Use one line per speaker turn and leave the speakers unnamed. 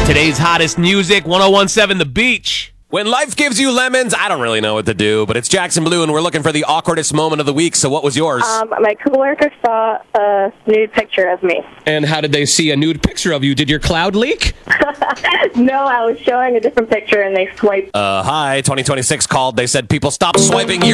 Today's hottest music, 1017 The Beach.
When life gives you lemons, I don't really know what to do, but it's Jackson Blue, and we're looking for the awkwardest moment of the week. So what was yours?
My coworker saw a nude picture of me.
And how did they see a nude picture of you? Did your cloud leak?
No, I was showing a different picture, and they swiped.
Hi, 2026 called. They said people stop swiping